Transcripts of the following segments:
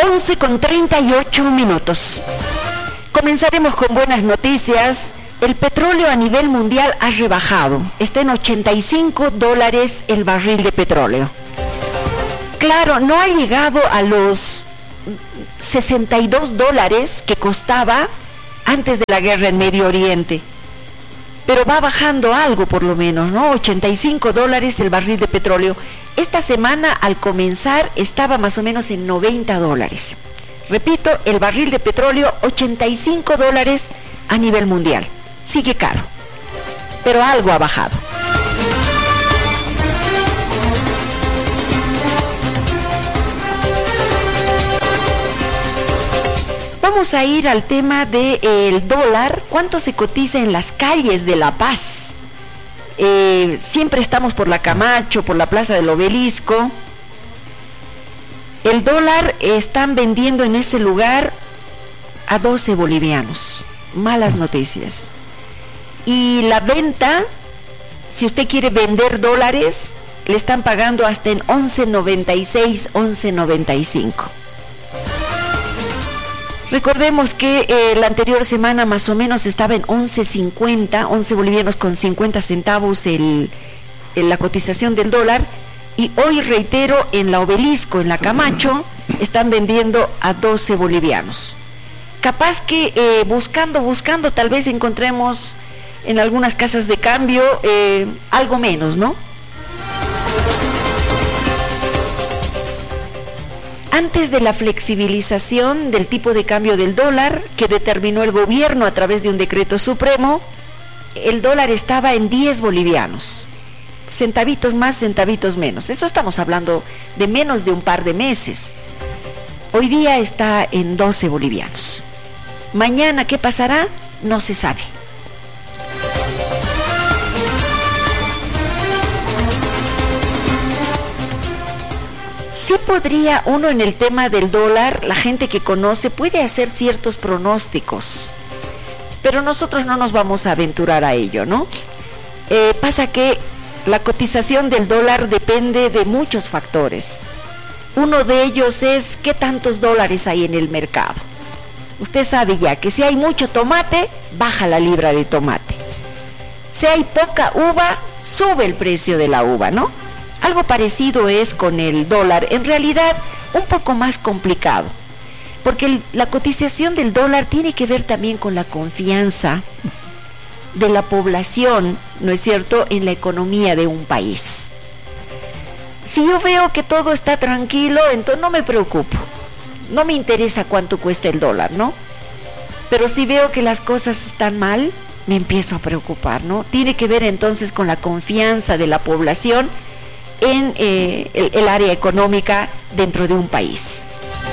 11:38. Comenzaremos con buenas noticias. El petróleo a nivel mundial ha rebajado. Está en $85 el barril de petróleo. Claro, no ha llegado a los $62 que costaba antes de la guerra en Medio Oriente. Pero va bajando algo por lo menos, ¿no? $85 el barril de petróleo. Esta semana al comenzar estaba más o menos en $90. Repito, el barril de petróleo, $85 a nivel mundial. Sigue caro, pero algo ha bajado. Vamos a ir al tema del dólar. ¿Cuánto se cotiza en las calles de La Paz? Siempre estamos por la Camacho, por la Plaza del Obelisco. El dólar están vendiendo en ese lugar a 12 bolivianos. Malas noticias. Y la venta, si usted quiere vender dólares, le están pagando hasta en 11.96, 11.95. Recordemos que la anterior semana más o menos estaba en 11.50, 11 bolivianos con 50 centavos la cotización del dólar, y hoy, reitero, en la Obelisco, en la Camacho, están vendiendo a 12 bolivianos. Capaz que buscando, tal vez encontremos en algunas casas de cambio algo menos, ¿no? Antes de la flexibilización del tipo de cambio del dólar que determinó el gobierno a través de un decreto supremo, el dólar estaba en 10 bolivianos. Centavitos más, centavitos menos. Eso estamos hablando de menos de un par de meses. Hoy día está en 12 bolivianos. Mañana, ¿qué pasará? No se sabe. Sí podría uno, en el tema del dólar, la gente que conoce puede hacer ciertos pronósticos, pero nosotros no nos vamos a aventurar a ello, ¿no? Pasa que la cotización del dólar depende de muchos factores. Uno de ellos es qué tantos dólares hay en el mercado. Usted sabe ya que si hay mucho tomate, baja la libra de tomate. Si hay poca uva, sube el precio de la uva, ¿no? Algo parecido es con el dólar, en realidad un poco más complicado, porque la cotización del dólar tiene que ver también con la confianza de la población, ¿no es cierto?, en la economía de un país. Si yo veo que todo está tranquilo, entonces no me preocupo, no me interesa cuánto cuesta el dólar, ¿no? Pero si veo que las cosas están mal, me empiezo a preocupar, ¿no? Tiene que ver entonces con la confianza de la población en el área económica dentro de un país.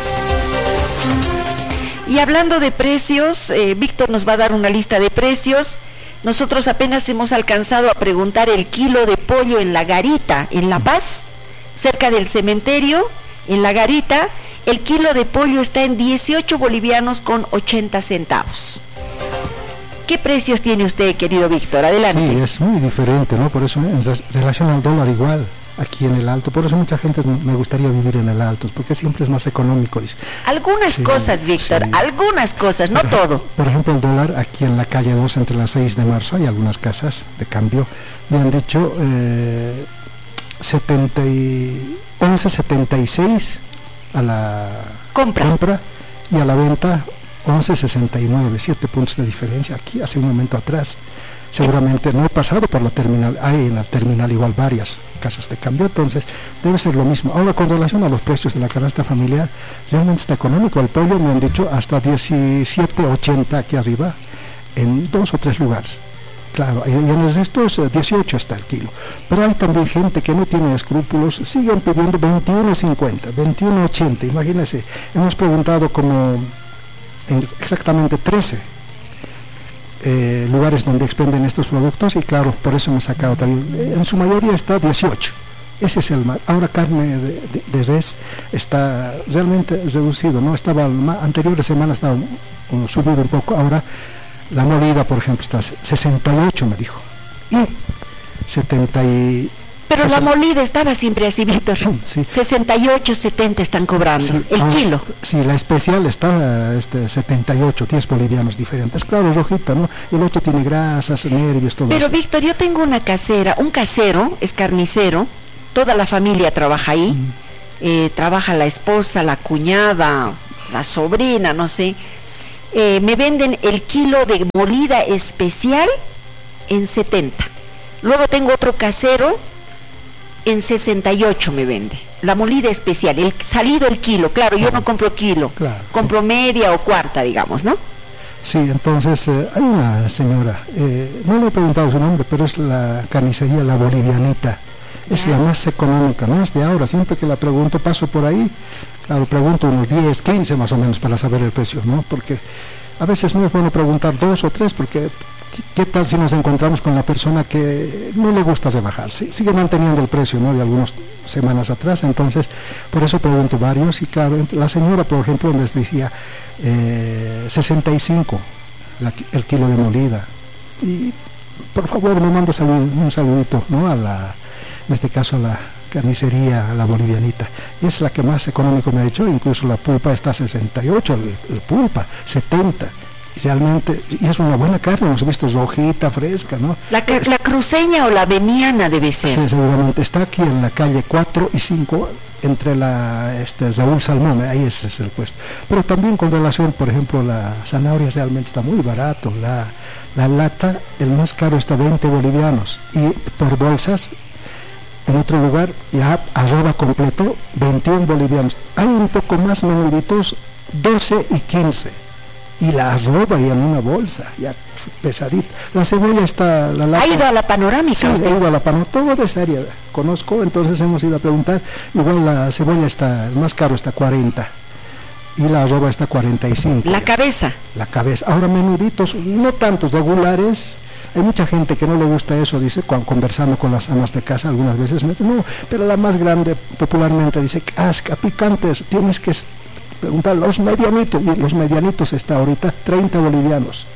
Y hablando de precios, Víctor nos va a dar una lista de precios. Nosotros apenas hemos alcanzado a preguntar el kilo de pollo en La Garita, en La Paz, cerca del cementerio, en La Garita. El kilo de pollo está en 18 bolivianos con 80 centavos. ¿Qué precios tiene usted, querido Víctor? Adelante. Sí, es muy diferente, ¿no? Por eso, en relación al dólar, igual, aquí en el Alto. Por eso mucha gente me gustaría vivir en el Alto, porque siempre es más económico, dice. Algunas cosas, Víctor, sí. Algunas cosas, no todo. Por ejemplo, el dólar, aquí en la calle 2, entre las 6 de marzo, hay algunas casas de cambio, me han dicho 11.76 a la compra y a la venta 11.69, 7 puntos de diferencia. Aquí hace un momento atrás, seguramente no he pasado por la terminal, hay en la terminal igual varias casas de cambio, entonces debe ser lo mismo. Ahora, con relación a los precios de la canasta familiar, realmente está económico. El pollo me han dicho hasta 17.80 aquí arriba, en 2 o 3 lugares. Claro, y en el resto es 18 está el kilo. Pero hay también gente que no tiene escrúpulos, siguen pidiendo 21.50, 21.80. Imagínense, hemos preguntado como exactamente 13 lugares donde expenden estos productos, y claro, por eso me he sacado también. En su mayoría está 18. Ese es el más. Ahora carne de res está realmente reducido, ¿no? Estaba anterior semana estaba subido un poco. Ahora la molida, por ejemplo, está 68, me dijo, y 70 Pero la molida estaba siempre así, Víctor. Sí. 68, 70 están cobrando el kilo. Sí, la especial está 78, 10 bolivianos diferentes. Claro, rojita, ¿no? El otro tiene grasas, nervios, todo eso. Pero Víctor, yo tengo un casero, es carnicero, toda la familia trabaja ahí. Trabaja la esposa, la cuñada, la sobrina, no sé. Me venden el kilo de molida especial en 70. Luego tengo otro casero, en 68 me vende. La molida especial, el kilo, claro, yo no compro kilo, compro media o cuarta, digamos, ¿no? Sí, entonces hay una señora, no le he preguntado su nombre, pero es la carnicería La Bolivianita. Es la más económica, no es de ahora. Siempre que la pregunto, paso por ahí, claro, pregunto unos 10, 15 más o menos para saber el precio, ¿no? Porque a veces no es bueno preguntar 2 o 3, porque ¿qué tal si nos encontramos con la persona que no le gusta rebajar? Sí, sigue manteniendo el precio, ¿no?, de algunas semanas atrás. Entonces, por eso pregunto varios. Y claro, la señora, por ejemplo, les decía 65 el kilo de molida. Y por favor, me manda un saludito, ¿no?, en este caso a la carnicería La Bolivianita. Y es la que más económico me ha hecho. Incluso la pulpa está a 68, el pulpa 70. Realmente, y es una buena carne, hemos visto rojita, fresca, ¿no? La cruceña o la veniana debe ser. Sí, seguramente. Está aquí en la calle 4 y 5, entre Raúl Salmón, ahí ese es el puesto. Pero también con relación, por ejemplo, la zanahoria realmente está muy barato. La lata, el más caro está 20 bolivianos. Y por bolsas, en otro lugar, ya arroba completo, 21 bolivianos. Hay un poco más menuditos, 12 y 15. Y la arroba ya en una bolsa, ya pesadita. La cebolla está... ¿Ha ido a la panorámica? Sí, he ido a la panorámica. Todo de esa área conozco, entonces hemos ido a preguntar. Igual la cebolla está, el más caro está 40. Y la arroba está 45. ¿La cabeza? La cabeza. Ahora menuditos, no tantos, regulares. Hay mucha gente que no le gusta eso, dice, conversando con las amas de casa algunas veces, me dice, no, pero la más grande popularmente dice, asca, picantes, tienes que preguntar los medianitos, y los medianitos está ahorita 30 bolivianos,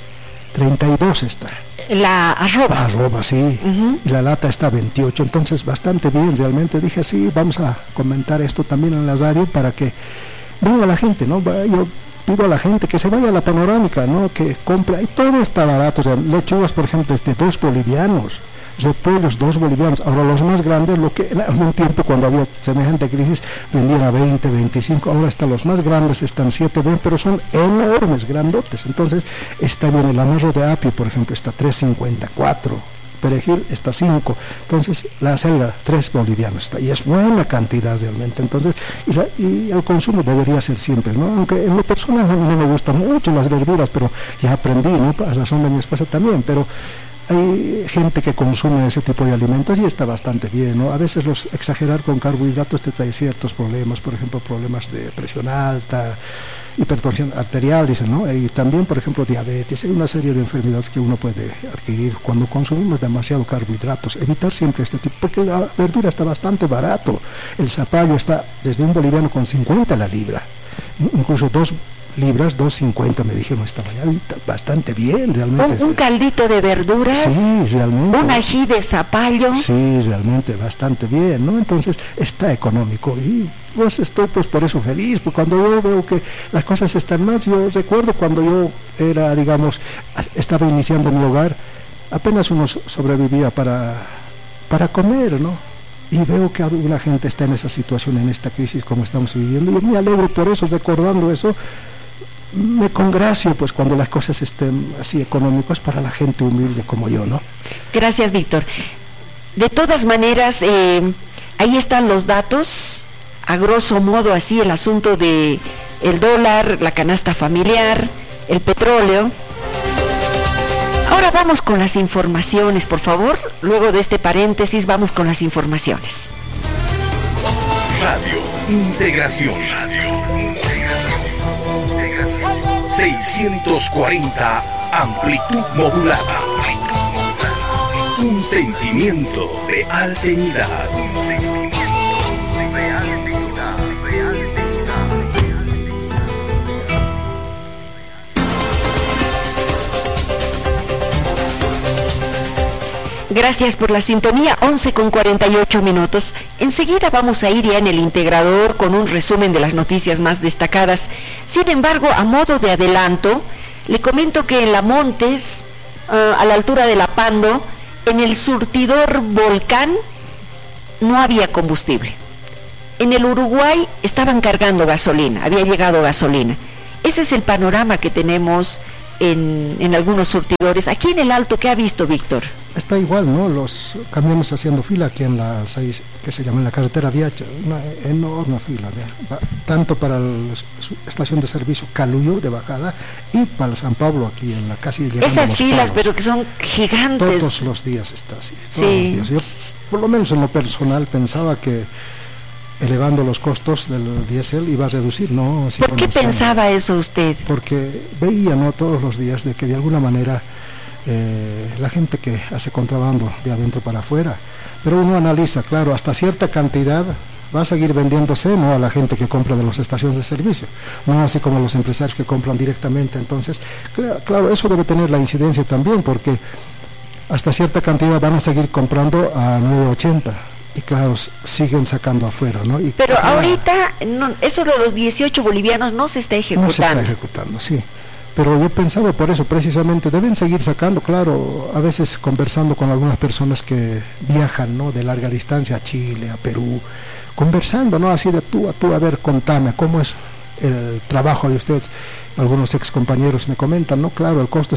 32 está. La arroba. La arroba, sí, y la lata está 28, entonces bastante bien, realmente dije, sí, vamos a comentar esto también en la radio para que venga la gente, ¿no? Yo pido a la gente que se vaya a la panorámica, ¿no?, que compre, y todo está barato. O sea, lechugas, por ejemplo, es de 2 bolivianos, repollos 2 bolivianos. Ahora los más grandes, lo que en algún tiempo cuando había semejante crisis vendían a 20, 25, ahora hasta los más grandes están 7, 20, pero son enormes, grandotes. Entonces está bien, el amarro de apio, por ejemplo, está 3.54, perejil está 5, entonces la selga 3 bolivianos está, y es buena cantidad realmente. Entonces, y el consumo debería ser siempre, ¿no? Aunque en lo personal a mí no me gustan mucho las verduras, pero ya aprendí, ¿no?, a razón de mi esposa también, pero hay gente que consume ese tipo de alimentos y está bastante bien, ¿no? A veces exagerar con carbohidratos te trae ciertos problemas, por ejemplo, problemas de presión alta, hipertensión arterial, dicen, ¿no? Y también, por ejemplo, diabetes. Hay una serie de enfermedades que uno puede adquirir cuando consumimos demasiado carbohidratos. Evitar siempre este tipo, porque la verdura está bastante barato. El zapallo está desde un boliviano con 50 la libra, incluso 2 libras, 2.50 me dijeron esta mañana, bastante bien realmente. Un caldito de verduras, sí, realmente. Un ají de zapallo. Sí, realmente bastante bien, ¿no? Entonces está económico y pues estoy pues por eso feliz, porque cuando yo veo que las cosas están más, yo recuerdo cuando yo era, digamos, estaba iniciando mi hogar, apenas uno sobrevivía para comer, ¿no? Y veo que alguna gente está en esa situación, en esta crisis como estamos viviendo, y yo me alegro por eso, recordando eso. Me congracio pues cuando las cosas estén así económicas para la gente humilde como yo, ¿no? Gracias, Víctor. De todas maneras, ahí están los datos, a grosso modo así el asunto de el dólar, la canasta familiar, el petróleo. Ahora vamos con las informaciones, por favor. Luego de este paréntesis vamos con las informaciones. Radio Integración. 640 amplitud modulada. Un sentimiento de alternidad. Gracias por la sintonía, 11:48. Enseguida vamos a ir ya en el integrador con un resumen de las noticias más destacadas. Sin embargo, a modo de adelanto, le comento que en La Montes, a la altura de La Pando, en el surtidor Volcán, no había combustible. En el Uruguay estaban cargando gasolina, había llegado gasolina. Ese es el panorama que tenemos en algunos surtidores. Aquí en el Alto, ¿qué ha visto, Víctor? Está igual, ¿no? Los camiones haciendo fila aquí en la 6, que se llama en la carretera Diacha, una enorme fila, tanto para la estación de servicio Caluyo de bajada y para San Pablo aquí en la casi llegando esas a los filas, polos. Pero que son gigantes. Todos los días está así, sí. Todos los días. Yo, por lo menos en lo personal, pensaba que elevando los costos del diésel iba a reducir, ¿no? Así ¿Por qué pensaba eso usted? Porque veía, ¿no?, todos los días de que de alguna manera la gente que hace contrabando de adentro para afuera, pero uno analiza, claro, hasta cierta cantidad va a seguir vendiéndose, ¿no?, a la gente que compra de las estaciones de servicio, no así como los empresarios que compran directamente. Entonces, claro, eso debe tener la incidencia también, porque hasta cierta cantidad van a seguir comprando a 9.80 y claro, siguen sacando afuera, ¿no? Y pero ahorita eso de los 18 bolivianos no se está ejecutando. No se está ejecutando, sí. Pero yo pensaba por eso, precisamente, deben seguir sacando, claro, a veces conversando con algunas personas que viajan, ¿no?, de larga distancia a Chile, a Perú, conversando, ¿no?, así de tú, a ver, contame, ¿cómo es el trabajo de ustedes? Algunos ex compañeros me comentan, no, claro, el costo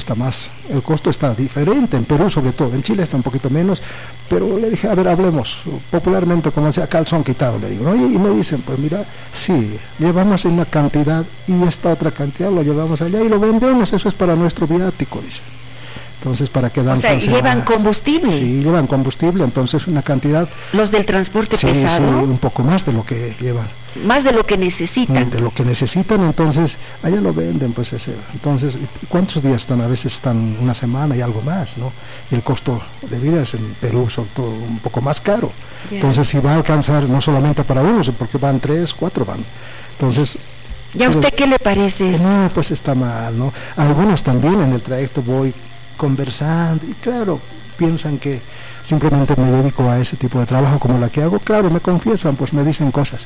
está diferente en Perú, sobre todo, en Chile está un poquito menos, pero le dije, a ver, hablemos popularmente, como sea, calzón quitado, le digo, ¿no? Y me dicen, pues mira, sí, llevamos una cantidad y esta otra cantidad lo llevamos allá y lo vendemos, eso es para nuestro viático, dice. Entonces, para que dan... O sea, ¿llevan combustible? Sí, llevan combustible, entonces una cantidad... ¿Los del transporte pesado? Sí, un poco más de lo que llevan. Más de lo que necesitan. De lo que necesitan, entonces, allá lo venden, pues ese. Entonces, ¿cuántos días están? A veces están una semana y algo más, ¿no? Y el costo de vida es en Perú, sobre todo, un poco más caro. Yeah. Entonces, si va a alcanzar, no solamente para unos, porque van 3, 4 van. Entonces... ¿Y a usted qué le parece? No, pues está mal, ¿no? Algunos también en el trayecto voy conversando y claro, piensan que simplemente me dedico a ese tipo de trabajo como la que hago, claro, me confiesan, pues me dicen cosas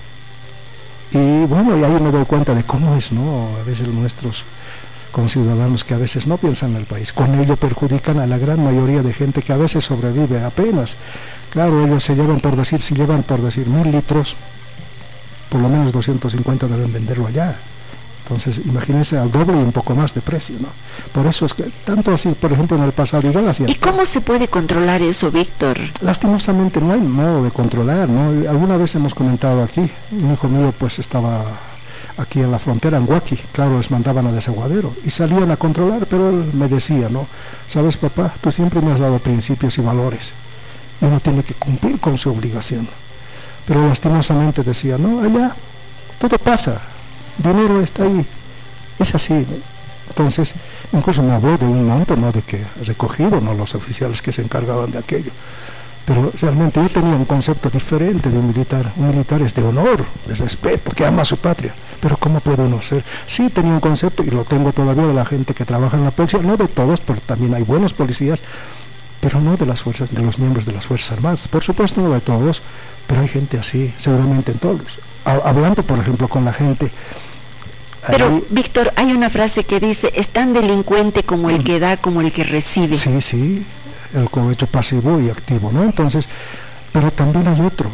y bueno, y ahí me doy cuenta de cómo es, ¿no? A veces nuestros conciudadanos que a veces no piensan en el país, con ello perjudican a la gran mayoría de gente que a veces sobrevive apenas. Claro, ellos si llevan por decir 1.000 litros, por lo menos 250 deben venderlo allá. Entonces, imagínense al doble y un poco más de precio, ¿no? Por eso es que, tanto así, por ejemplo, en el pasado igual hacía. ¿Y cómo se puede controlar eso, Víctor? Lastimosamente no hay modo de controlar, ¿no? Alguna vez hemos comentado aquí, un hijo mío pues estaba aquí en la frontera, en Huaki, claro, les mandaban a Desaguadero, y salían a controlar, pero él me decía, ¿no? Sabes, papá, tú siempre me has dado principios y valores, y uno tiene que cumplir con su obligación. Pero lastimosamente decía, no, allá todo pasa, dinero está ahí, es así. Entonces, incluso me habló de un monto, ¿no?, de que recogido, ¿no?, los oficiales que se encargaban de aquello. Pero realmente yo tenía un concepto diferente de un militar. Un militar es de honor, de respeto, que ama a su patria. Pero ¿cómo puede uno ser? Sí, tenía un concepto, y lo tengo todavía, de la gente que trabaja en la policía, no de todos, porque también hay buenos policías, pero no de las fuerzas, de los miembros de las Fuerzas Armadas. Por supuesto, no de todos, pero hay gente así, seguramente en todos. Hablando, por ejemplo, con la gente... Pero, ahí, Víctor, hay una frase que dice, es tan delincuente como el que da, como el que recibe. Sí, sí, el cohecho pasivo y activo, ¿no? Entonces, pero también hay otro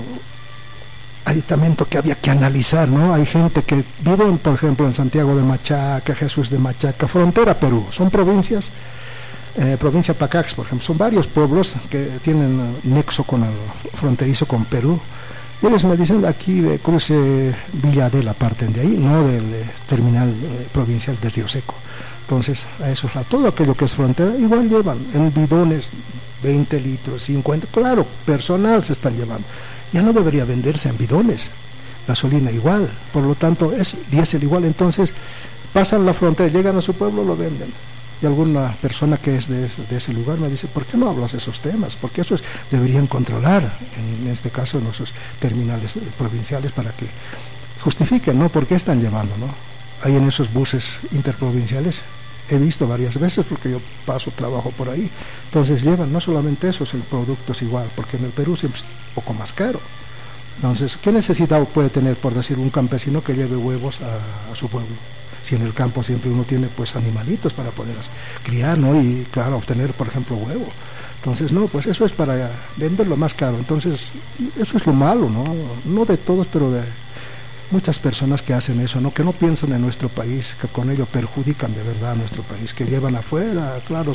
aditamento que había que analizar, ¿no? Hay gente que vive, por ejemplo, en Santiago de Machaca, Jesús de Machaca, frontera Perú, son provincias, provincia Pacax, por ejemplo, son varios pueblos que tienen nexo con el fronterizo con Perú. Ellos me dicen aquí de cruce Villadela, parten de ahí, no del terminal provincial de Río Seco. Entonces, a eso es todo aquello que es frontera, igual llevan en bidones 20 litros, 50, claro, personal se están llevando. Ya no debería venderse en bidones, gasolina igual, por lo tanto es diésel igual. Entonces, pasan la frontera, llegan a su pueblo, lo venden. Y alguna persona que es de ese lugar me dice, ¿por qué no hablas de esos temas? Porque eso deberían controlar, en este caso, en nuestros terminales provinciales, para que justifiquen, ¿no? ¿Por qué están llevando, no? Hay en esos buses interprovinciales he visto varias veces porque yo trabajo por ahí. Entonces llevan no solamente eso, el producto es igual, porque en el Perú siempre es un poco más caro. Entonces, ¿qué necesidad puede tener, por decir, un campesino que lleve huevos a su pueblo? Si en el campo siempre uno tiene pues animalitos para poder criar, ¿no? Y claro, obtener, por ejemplo, huevo. Entonces, no, pues eso es para venderlo más caro. Entonces, eso es lo malo, ¿no? No de todos, pero de muchas personas que hacen eso, ¿no? Que no piensan en nuestro país, que con ello perjudican de verdad a nuestro país, que llevan afuera, claro,